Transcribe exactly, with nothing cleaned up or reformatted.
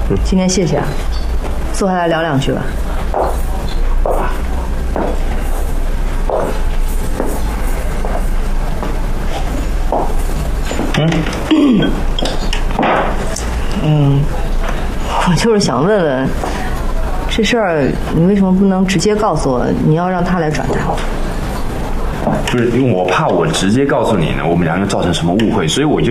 今天谢谢啊，坐下来聊两句吧。嗯，嗯，我就是想问问，这事儿你为什么不能直接告诉我？你要让他来转达？ 不是，因为我怕我直接告诉你呢，我们两个造成什么误会，所以我就。